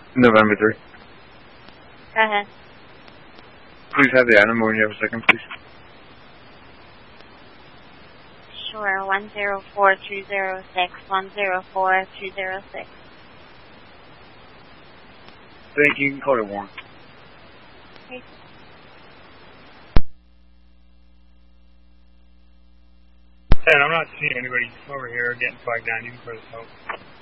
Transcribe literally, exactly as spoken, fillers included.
November three. Go ahead. Please have the item when you have a second, please. Sure, one zero four two zero six, one zero four two zero six. Thank you. You can call it Warren. Okay. And I'm not seeing anybody over here getting flagged down. You can clear this out.